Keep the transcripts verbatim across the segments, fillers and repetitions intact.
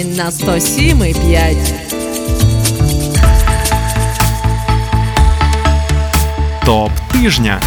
На сто сім і п'ять. Топ тижня.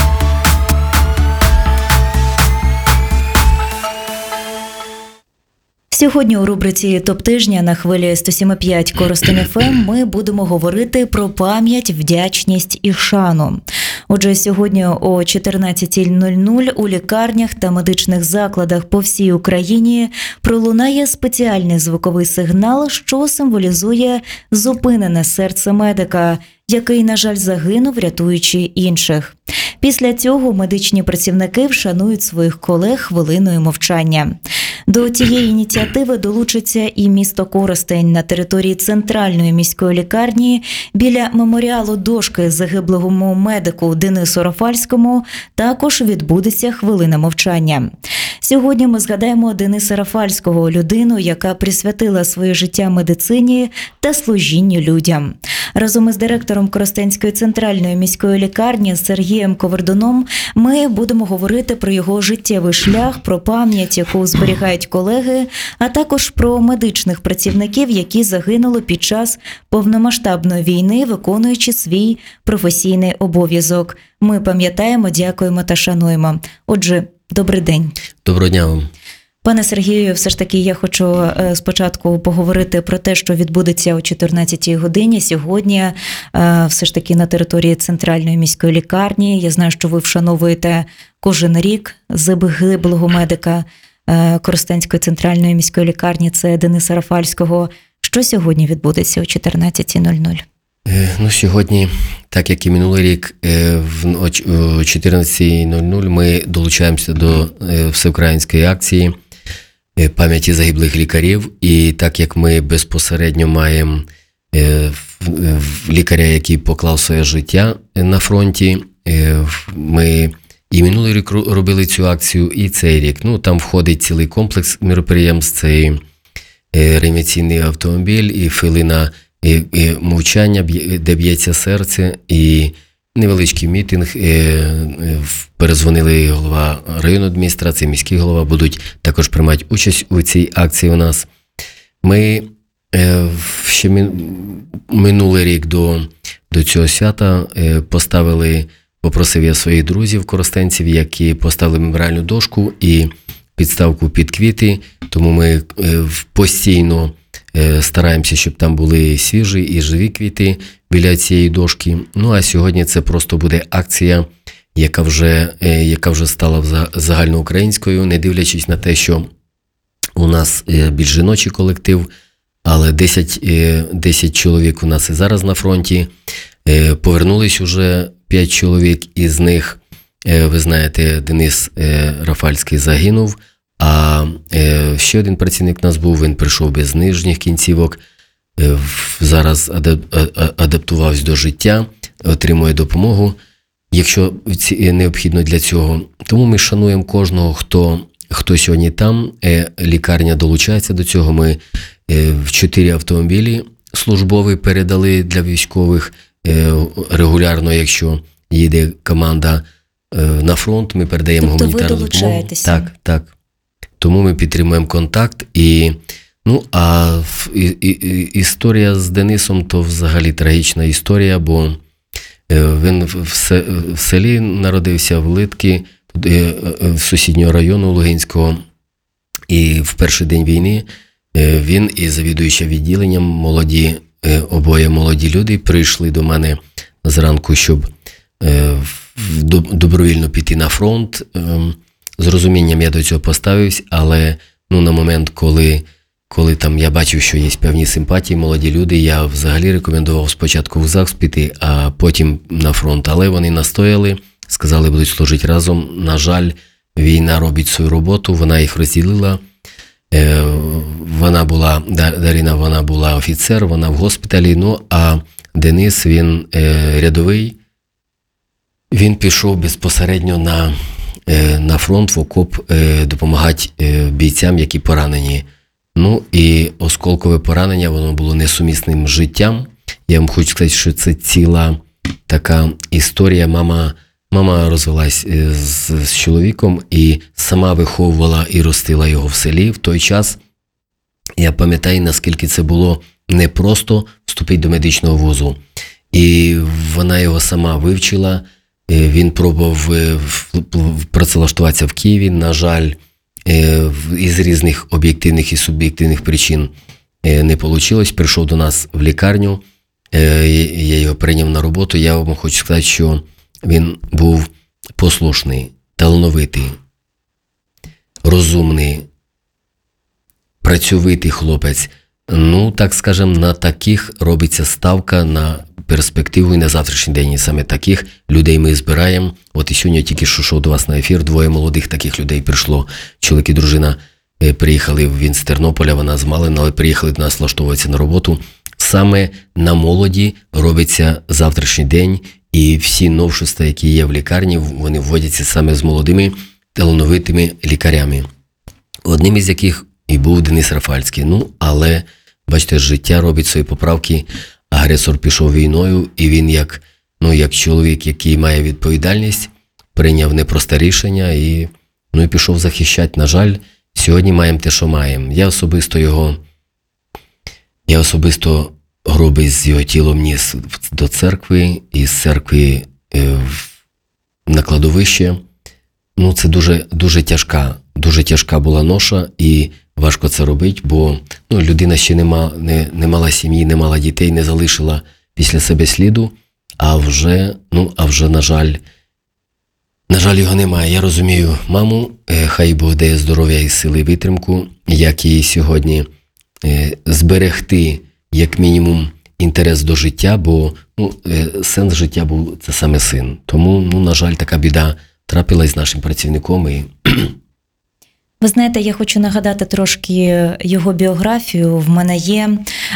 Сьогодні у рубриці «Топ тижня» на хвилі сто сім і п'ять Коростень еф ем ми будемо говорити про пам'ять, вдячність і шану. Отже, сьогодні о чотирнадцята нуль нуль у лікарнях та медичних закладах по всій Україні пролунає спеціальний звуковий сигнал, що символізує зупинене серце медика, який, на жаль, загинув, рятуючи інших. Після цього медичні працівники вшанують своїх колег хвилиною мовчання. До цієї ініціативи долучиться і місто Коростень. На території центральної міської лікарні біля меморіалу дошки загиблому медику Денису Рафальському також відбудеться хвилина мовчання. Сьогодні ми згадаємо Дениса Рафальського, людину, яка присвятила своє життя медицині та служінню людям. Разом із директором Коростенської центральної міської лікарні Сергієм Ковердуном ми будемо говорити про його життєвий шлях, про пам'ять, яку зберігають колеги, а також про медичних працівників, які загинули під час повномасштабної війни, виконуючи свій професійний обов'язок. Ми пам'ятаємо, дякуємо та шануємо. Отже, добрий день. Доброго дня вам. Пане Сергію, все ж таки я хочу спочатку поговорити про те, що відбудеться о чотирнадцятій годині сьогодні, все ж таки на території центральної міської лікарні. Я знаю, що ви вшановуєте кожен рік загиблого медика Коростенської центральної міської лікарні, це Дениса Рафальського. Що сьогодні відбудеться о чотирнадцята нуль нуль? Ну, сьогодні, так як і минулий рік, о чотирнадцята нуль нуль ми долучаємося до всеукраїнської акції пам'яті загиблих лікарів. І так як ми безпосередньо маємо лікаря, який поклав своє життя на фронті, ми і минулий рік робили цю акцію, і цей рік. Ну, там входить цілий комплекс міроприємств, це і реанімаційний автомобіль, і хвилина І, і мовчання, де б'ється серце, і невеличкий мітинг. Перезвонили голова районної адміністрації, міський голова, будуть також приймати участь у цій акції у нас. Ми ще минулий рік до, до цього свята поставили, попросив я своїх друзів, коростенців, які поставили меморіальну дошку і підставку під квіти, тому ми постійно стараємося, щоб там були свіжі і живі квіти біля цієї дошки. Ну, а сьогодні це просто буде акція, яка вже, яка вже стала загальноукраїнською, не дивлячись на те, що у нас більш жіночий колектив, але десять, десять чоловік у нас і зараз на фронті. Повернулись уже п'ять чоловік, із них, ви знаєте, Денис Рафальський загинув, а е, ще один працівник у нас був, він прийшов без нижніх кінцівок, е, зараз адаптувався до життя, отримує допомогу, якщо ці, необхідно для цього. Тому ми шануємо кожного, хто, хто сьогодні там. Е, лікарня долучається до цього. Ми е, в чотири автомобілі службові передали для військових. Е, регулярно, якщо їде команда е, на фронт, ми передаємо тобто гуманітарну допомогу. Тобто ви долучаєтеся? Так, так. Тому ми підтримуємо контакт. І, ну, а і, і, історія з Денисом – то взагалі трагічна історія, бо він в, се, в селі народився, в Литки, в сусіднього району Лугинського. І в перший день війни він і завідуюча відділенням, молоді, обоє молоді люди прийшли до мене зранку, щоб добровільно піти на фронт. З розумінням я до цього поставився, але ну, на момент, коли, коли там я бачив, що є певні симпатії, молоді люди, я взагалі рекомендував спочатку в ЗАГС піти, а потім на фронт. Але вони настояли, сказали, будуть служити разом. На жаль, війна робить свою роботу, вона їх розділила. Вона була, Дарина, вона була офіцер, вона в госпіталі, ну, а Денис, він рядовий, він пішов безпосередньо на на фронт, в окоп, допомагати бійцям, які поранені. Ну, і осколкове поранення, воно було несумісним з життям. Я вам хочу сказати, що це ціла така історія. Мама, мама розвелась з, з чоловіком і сама виховувала і ростила його в селі в той час. Я пам'ятаю, наскільки це було непросто вступити до медичного вузу. І вона його сама вивчила, він пробував працевлаштуватися в Києві, на жаль, із різних об'єктивних і суб'єктивних причин не вийшло. Прийшов до нас в лікарню, я його прийняв на роботу. Я вам хочу сказати, що він був послушний, талановитий, розумний, працьовитий хлопець. Ну, так скажемо, на таких робиться ставка на перспективу і на завтрашній день. І саме таких людей ми збираємо. От і сьогодні тільки що йшов до вас на ефір, двоє молодих таких людей прийшло. Чоловік і дружина приїхали, він з Тернополя, вона з Малина, але приїхали до нас влаштовуватися на роботу. Саме на молоді робиться завтрашній день, і всі новшества, які є в лікарні, вони вводяться саме з молодими, талановитими лікарями. Одним із яких і був Денис Рафальський. Ну, але, бачите, життя робить свої поправки. Агресор пішов війною, і він як, ну, як чоловік, який має відповідальність, прийняв непросте рішення і, ну, і пішов захищати. На жаль, сьогодні маємо те, що маємо. Я особисто його, я особисто гроби з його тілом ніс до церкви, і з церкви е, на кладовище. Ну, це дуже, дуже тяжка, дуже тяжка була ноша, і важко це робити, бо, ну, людина ще не, ма, не, не мала сім'ї, не мала дітей, не залишила після себе сліду, а вже, ну, а вже, на жаль, на жаль, його немає. Я розумію маму, е, хай Бог дає здоров'я і сили, і витримку, як їй сьогодні е, зберегти, як мінімум, інтерес до життя, бо, ну, е, сенс життя був це саме син. Тому, ну, на жаль, така біда трапилась з нашим працівником. І ви знаєте, я хочу нагадати трошки його біографію. В мене є,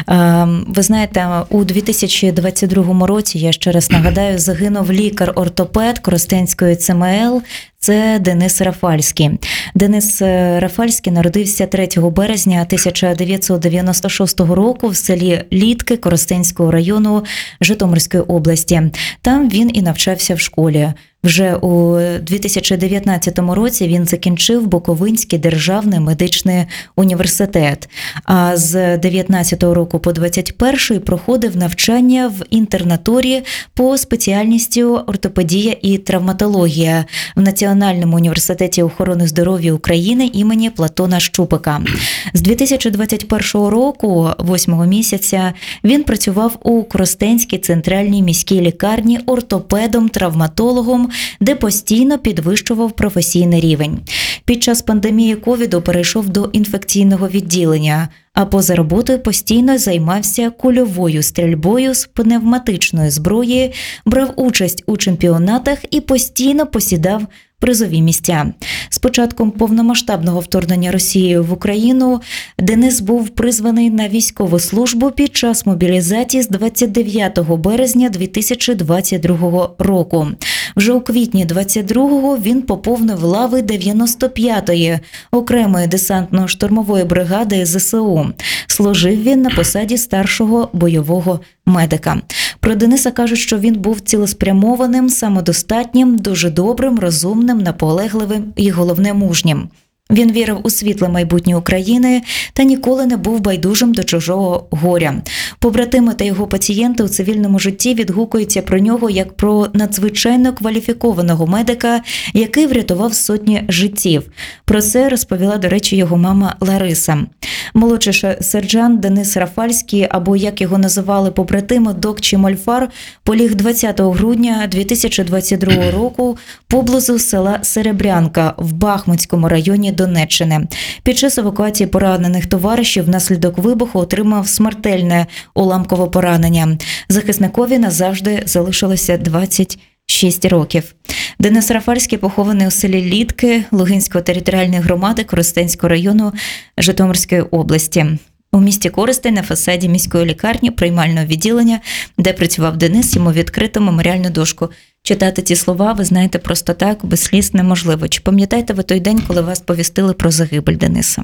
ви знаєте, у дві тисячі двадцять другому році, я ще раз нагадаю, загинув лікар-ортопед Коростенської Це Ем Ел, це Денис Рафальський. Денис Рафальський народився третього березня тисяча дев'ятсот дев'яносто шостого року в селі Літки Коростенського району Житомирської області. Там він і навчався в школі. Вже у дві тисячі дев'ятнадцятому році він закінчив Буковинський державний медичний університет, а з дев'ятнадцятого року по двадцять перший проходив навчання в інтернатурі по спеціальності ортопедія і травматологія в Національному університеті охорони здоров'я України імені Платона Щупика. З дві тисячі двадцять першого року, восьмого місяця, він працював у Коростенській центральній міській лікарні ортопедом-травматологом, де постійно підвищував професійний рівень. Під час пандемії ковіду перейшов до інфекційного відділення, а поза роботою постійно займався кульовою стрільбою з пневматичної зброї, брав участь у чемпіонатах і постійно посідав призові місця. З початком повномасштабного вторгнення Росії в Україну Денис був призваний на військову службу під час мобілізації з двадцять дев'ятого березня дві тисячі двадцять другого року. Вже у квітні двадцять другого він поповнив лави дев'яносто п'ятої окремої десантно-штурмової бригади Зе Се У. Служив він на посаді старшого бойового медика. Про Дениса кажуть, що він був цілеспрямованим, самодостатнім, дуже добрим, розумним, наполегливим і, головне, мужнім. Він вірив у світле майбутнє України та ніколи не був байдужим до чужого горя. Побратими та його пацієнти у цивільному житті відгукуються про нього як про надзвичайно кваліфікованого медика, який врятував сотні життів. Про це розповіла, до речі, його мама Лариса. Молодший сержант Денис Рафальський, або як його називали побратими, Док чи Мольфар, поліг двадцятого грудня дві тисячі двадцять другого року поблизу села Серебрянка в Бахмутському районі Донеччини. Під час евакуації поранених товаришів внаслідок вибуху отримав смертельне уламкове поранення. Захисникові назавжди залишилося двадцять шість років. Денис Рафальський похований у селі Літки Лугинської територіальної громади Коростенського району Житомирської області. У місті Коростень на фасаді міської лікарні приймального відділення, де працював Денис, йому відкрито меморіальну дошку. Читати ці слова, ви знаєте, просто так, без сліз неможливо. Чи пам'ятаєте ви той день, коли вас повістили про загибель Дениса?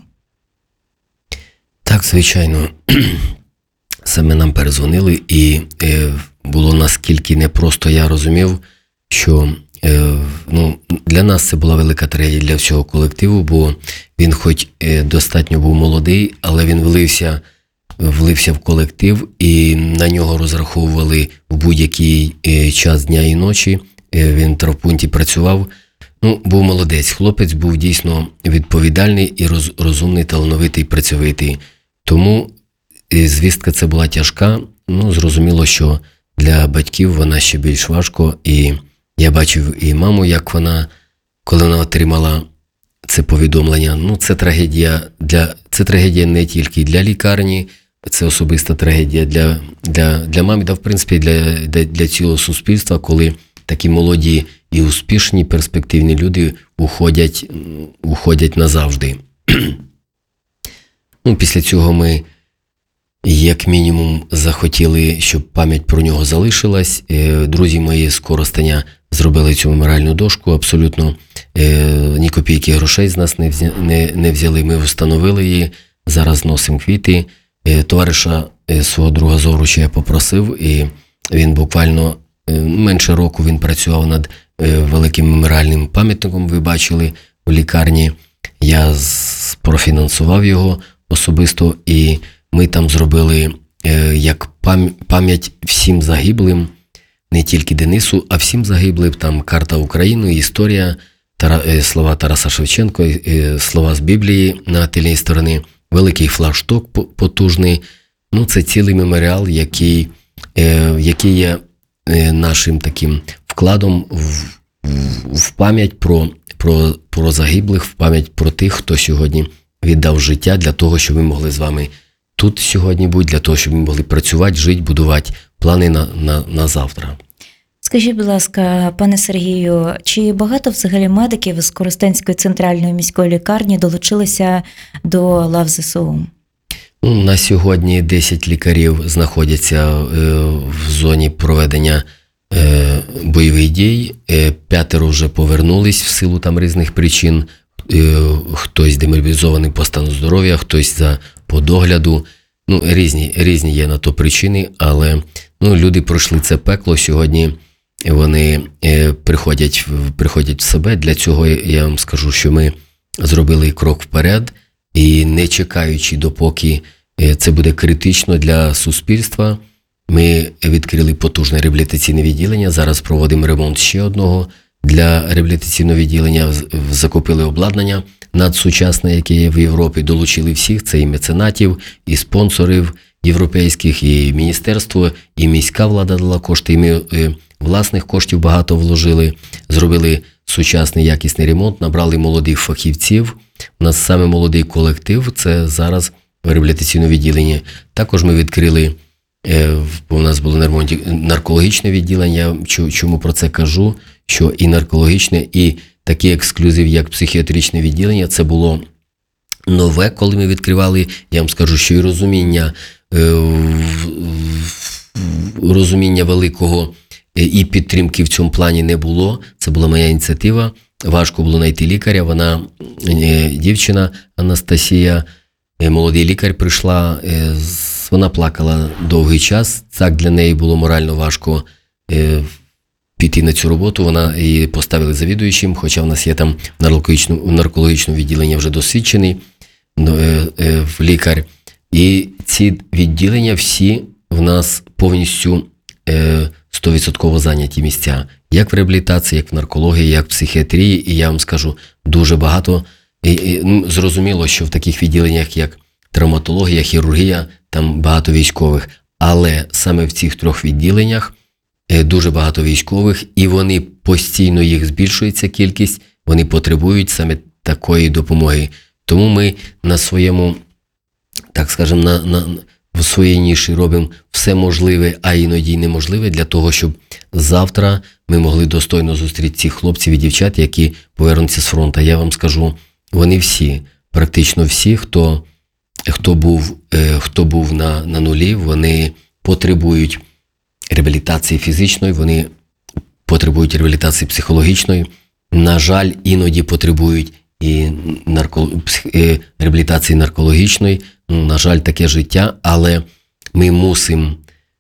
Так, звичайно. Саме нам перезвонили, і е, було наскільки непросто, я розумів, що ну, для нас це була велика трагедія для всього колективу, бо він хоч достатньо був молодий, але він влився, влився в колектив, і на нього розраховували в будь-який час дня і ночі. Він в травмпункті працював. Ну, був молодець. Хлопець був дійсно відповідальний і роз, розумний, талановитий, працьовитий. Тому звістка це була тяжка. Ну, зрозуміло, що для батьків вона ще більш важко. І я бачив і маму, як вона, коли вона отримала це повідомлення. Ну, це трагедія для, це трагедія не тільки для лікарні, це особиста трагедія для, для, для мами, та в принципі для, для, для цілого суспільства, коли такі молоді і успішні, перспективні люди уходять, уходять назавжди. Ну, після цього ми, як мінімум, захотіли, щоб пам'ять про нього залишилась. Друзі мої з Коростеня зробили цю меморіальну дошку, абсолютно ні копійки грошей з нас не, взя, не, не взяли. Ми встановили її, зараз носимо квіти. Товариша свого друга Зоруча я попросив, і він буквально менше року він працював над великим меморіальним пам'ятником, ви бачили, в лікарні. Я профінансував його особисто, і ми там зробили як пам'ять всім загиблим, не тільки Денису, а всім загиблим. Там карта України, історія, слова Тараса Шевченка, слова з Біблії на тильній стороні, великий флагшток потужний. Ну, це цілий меморіал, який, який є нашим таким вкладом в, в, в пам'ять про, про, про загиблих, в пам'ять про тих, хто сьогодні віддав життя для того, щоб ми могли з вами тут сьогодні бути, для того, щоб ми могли працювати, жити, будувати плани на, на, на завтра. Скажіть, будь ласка, пане Сергію, чи багато взагалі медиків з Коростенської центральної міської лікарні долучилися до лав ЗСУ? На сьогодні десять лікарів знаходяться в зоні проведення бойових дій, п'ятеро вже повернулись в силу там різних причин, хтось демобілізований по стану здоров'я, хтось за по догляду, ну, різні, різні є на то причини, але ну, люди пройшли це пекло, сьогодні вони приходять, приходять в себе. Для цього я вам скажу, що ми зробили крок вперед, і не чекаючи, допоки це буде критично для суспільства, ми відкрили потужне реабілітаційне відділення. Зараз проводимо ремонт ще одного для реабілітаційного відділення. Закупили обладнання надсучасне, яке є в Європі. Долучили всіх. Це і меценатів, і спонсорів європейських, і міністерство, і міська влада дала кошти. І ми власних коштів багато вложили. Зробили сучасний якісний ремонт, набрали молодих фахівців. У нас саме молодий колектив, це зараз в реабілітаційному відділенні. Також ми відкрили, у нас було наркологічне відділення. Чому про це кажу? Що і наркологічне, і такий ексклюзив, як психіатричне відділення, це було нове, коли ми відкривали. Я вам скажу, що і розуміння, розуміння великого і підтримки в цьому плані не було. Це була моя ініціатива. Важко було знайти лікаря. Вона, дівчина Анастасія, молодий лікар, прийшла, вона плакала довгий час. Так для неї було морально важко піти на цю роботу. Вона її поставили завідуючим, хоча в нас є там в наркологічному відділенні вже досвідчений лікар. І ці відділення всі в нас повністю сто відсотків зайняті місця. Як в реабілітації, як в наркології, як в психіатрії. І я вам скажу, дуже багато. І, і, ну, зрозуміло, що в таких відділеннях, як травматологія, хірургія, там багато військових. Але саме в цих трьох відділеннях дуже багато військових, і вони постійно, їх збільшується кількість, вони потребують саме такої допомоги. Тому ми на своєму, так скажемо, на, на, в своїй ніші робимо все можливе, а іноді й неможливе для того, щоб завтра ми могли достойно зустріти цих хлопців і дівчат, які повернуться з фронту. Я вам скажу, вони всі, практично всі, хто, хто був, хто був на, на нулі, вони потребують реабілітації фізичної, вони потребують реабілітації психологічної. На жаль, іноді потребують і нарко... реабілітації наркологічної. Ну, на жаль, таке життя, але ми мусимо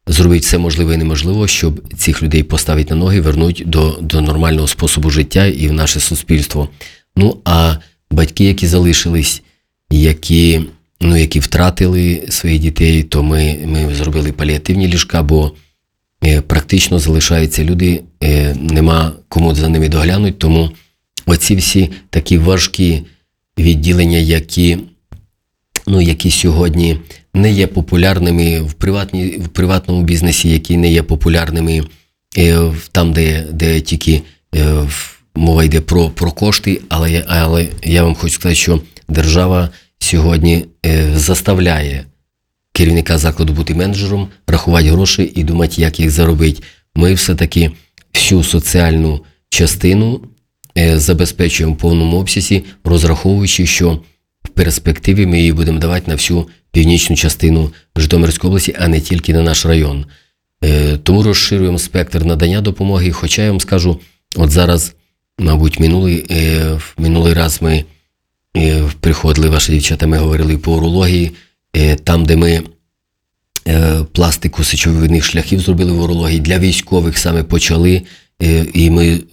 зробити все можливе і неможливе, щоб цих людей поставити на ноги, вернути до, до нормального способу життя і в наше суспільство. Ну, а батьки, які залишились, які, ну, які втратили своїх дітей, то ми, ми зробили паліативні ліжка, бо е, практично залишаються люди, е, нема кому за ними доглянути, тому оці всі такі важкі відділення, які, ну, які сьогодні не є популярними в, приватні, в приватному бізнесі, які не є популярними е, там, де, де тільки е, мова йде про, про кошти, але, але я вам хочу сказати, що держава сьогодні е, заставляє керівника закладу бути менеджером, рахувати гроші і думати, як їх заробити. Ми все-таки всю соціальну частину е, забезпечуємо в повному обсязі, розраховуючи, що в перспективі ми її будемо давати на всю північну частину Житомирської області, а не тільки на наш район. Е, тому розширюємо спектр надання допомоги, хоча я вам скажу, от зараз, мабуть, минулий, е, минулий раз ми е, приходили, ваші дівчата, ми говорили по урології, е, там, де ми е, пластику сечовидних шляхів зробили в урології, для військових саме почали, е, і ми е,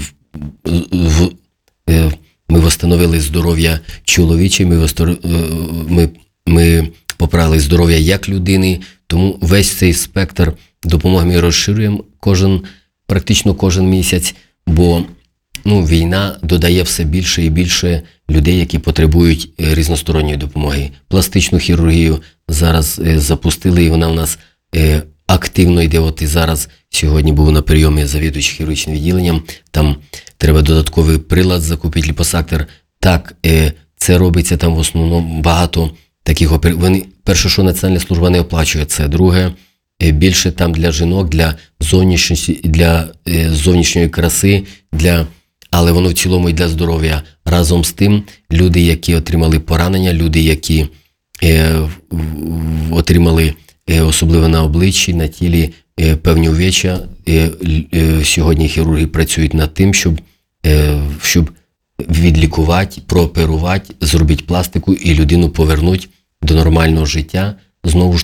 в, е, ми встановили здоров'я чоловіче, ми, востор... ми, ми поправили здоров'я як людини, тому весь цей спектр допомоги ми розширюємо кожен, практично кожен місяць, бо ну, війна додає все більше і більше людей, які потребують різносторонньої допомоги. Пластичну хірургію зараз е, запустили, і вона у нас е, активно йде. От і зараз сьогодні був на прийомі завідуючий хірургічним відділенням, там треба додатковий прилад закупити, ліпосактор. Так, е, це робиться там в основному багато таких операцій. Перше, що Національна служба не оплачує це. Друге, е, більше там для жінок, для зовнішньої, для е, зовнішньої краси, для, але воно в цілому і для здоров'я. Разом з тим, люди, які отримали поранення, люди, які е, отримали е, особливо на обличчі, на тілі е, певні увеччя, е, е, сьогодні хірурги працюють над тим, щоб щоб відлікувати, прооперувати, зробити пластику і людину повернути до нормального життя. Знову ж